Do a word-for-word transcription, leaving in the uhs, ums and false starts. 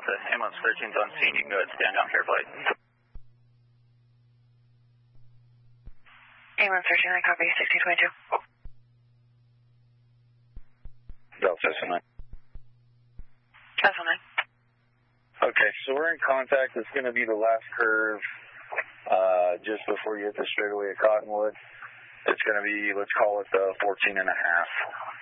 Delta. Ambulance thirteen's on scene. You can go ahead and stand down for flight. Ambulance thirteen, I copy. sixteen twenty-two. Delta S nine. S nine. Okay, so we're in contact. It's going to be the last curve uh, just before you hit the straightaway at Cottonwood. It's going to be, let's call it the fourteen and a half.